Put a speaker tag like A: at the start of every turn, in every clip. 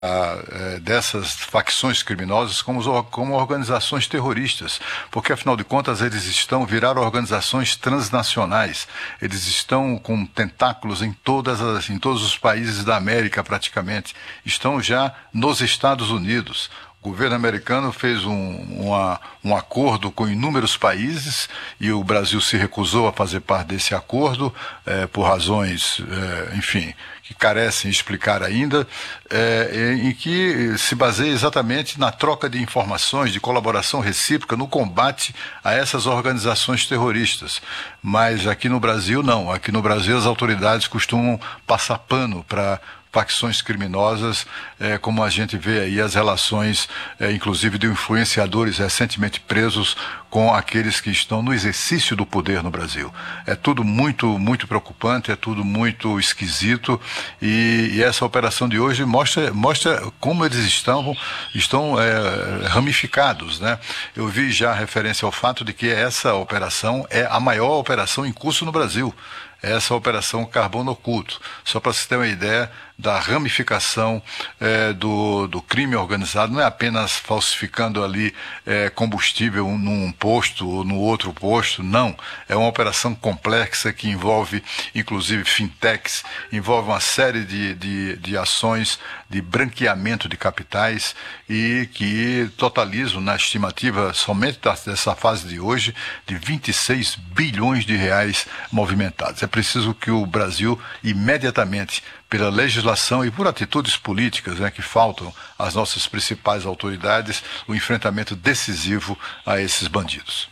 A: dessas facções criminosas como organizações terroristas, porque afinal de contas eles viraram organizações transnacionais, eles estão com tentáculos em todos os países da América praticamente, estão já nos Estados Unidos. O governo americano fez um acordo com inúmeros países e o Brasil se recusou a fazer parte desse acordo por razões, enfim, que carecem explicar ainda, em que se baseia exatamente na troca de informações, de colaboração recíproca no combate a essas organizações terroristas. Mas aqui no Brasil não. Aqui no Brasil as autoridades costumam passar pano para facções criminosas, como a gente vê aí as relações, inclusive de influenciadores recentemente presos com aqueles que estão no exercício do poder no Brasil. É tudo muito, muito preocupante, é tudo muito esquisito e essa operação de hoje mostra como eles estão ramificados, né? Eu vi já referência ao fato de que essa operação é a maior operação em curso no Brasil. Essa operação Carbono Oculto, só para você ter uma ideia da ramificação do crime organizado, não é apenas falsificando ali combustível num posto ou no outro posto, não. É uma operação complexa que envolve, inclusive, fintechs, envolve uma série de ações de branqueamento de capitais e que totalizam, na estimativa somente dessa fase de hoje, de 26 bilhões de reais movimentados. É preciso que o Brasil, imediatamente, pela legislação e por atitudes políticas, que faltam às nossas principais autoridades, o enfrentamento decisivo a esses bandidos.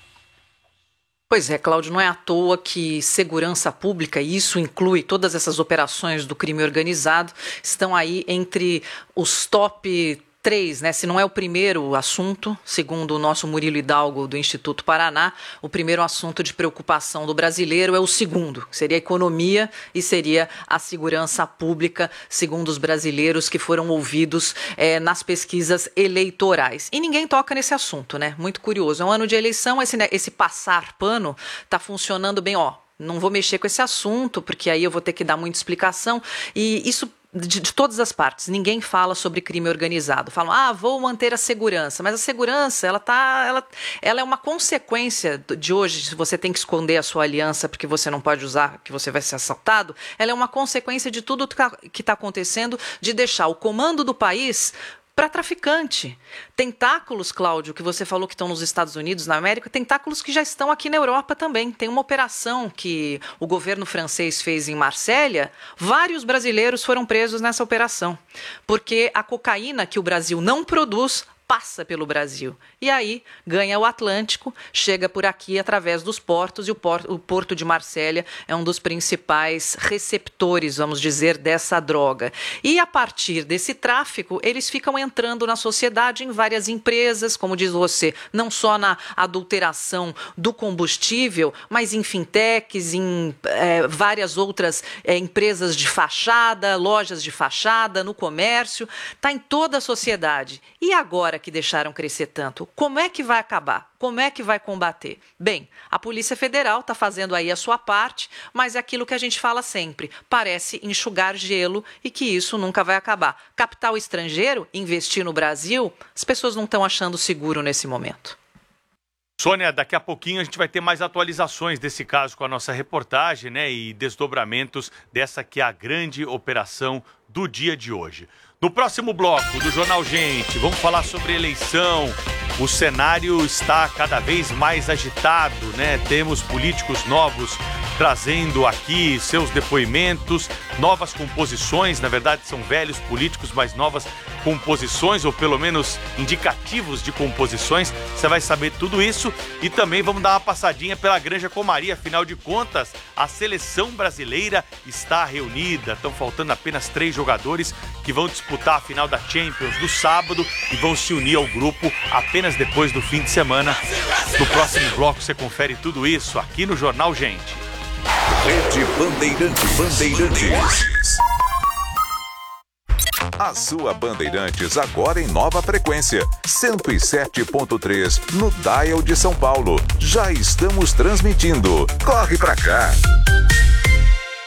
B: Pois é, Cláudio, não é à toa que segurança pública, e isso inclui todas essas operações do crime organizado, estão aí entre os top 3, né? Se não é o primeiro assunto, segundo o nosso Murilo Hidalgo do Instituto Paraná, o primeiro assunto de preocupação do brasileiro é o segundo, que seria a economia e seria a segurança pública, segundo os brasileiros que foram ouvidos nas pesquisas eleitorais. E ninguém toca nesse assunto, né? Muito curioso. É um ano de eleição, esse passar pano está funcionando bem, não vou mexer com esse assunto, porque aí eu vou ter que dar muita explicação, e isso de todas as partes. Ninguém fala sobre crime organizado. Falam, vou manter a segurança. Mas a segurança, ela é uma consequência de hoje, se você tem que esconder a sua aliança porque você não pode usar, que você vai ser assaltado, ela é uma consequência de tudo que está acontecendo, de deixar o comando do país para traficante. Tentáculos, Cláudio, que você falou que estão nos Estados Unidos, na América, tentáculos que já estão aqui na Europa também. Tem uma operação que o governo francês fez em Marsella, vários brasileiros foram presos nessa operação, porque a cocaína que o Brasil não produz passa pelo Brasil. E aí ganha o Atlântico, chega por aqui através dos portos, e o Porto de Marsella é um dos principais receptores, vamos dizer, dessa droga. E a partir desse tráfico, eles ficam entrando na sociedade em várias empresas, como diz você, não só na adulteração do combustível, mas em fintechs, em várias outras empresas de fachada, lojas de fachada, no comércio, está em toda a sociedade. E agora que deixaram crescer tanto, como é que vai acabar? Como é que vai combater? Bem, a Polícia Federal está fazendo aí a sua parte, mas é aquilo que a gente fala sempre, parece enxugar gelo e que isso nunca vai acabar. Capital estrangeiro, investir no Brasil, as pessoas não estão achando seguro nesse momento.
C: Sônia, daqui a pouquinho a gente vai ter mais atualizações desse caso com a nossa reportagem, e desdobramentos dessa que é a grande operação do dia de hoje. No próximo bloco do Jornal Gente, vamos falar sobre eleição. O cenário está cada vez mais agitado, Temos políticos novos trazendo aqui seus depoimentos, novas composições, na verdade são velhos políticos, mas novas composições, ou pelo menos indicativos de composições. Você vai saber tudo isso e também vamos dar uma passadinha pela Granja Comaria. Afinal de contas, a seleção brasileira está reunida. Estão faltando apenas 3 jogadores que vão disputar a final da Champions no sábado e vão se unir ao grupo apenas depois do fim de semana. No próximo bloco você confere tudo isso aqui no Jornal Gente.
D: Rede Bandeirantes. A sua Bandeirantes agora em nova frequência, 107.3 no dial de São Paulo. Já estamos transmitindo. Corre pra cá!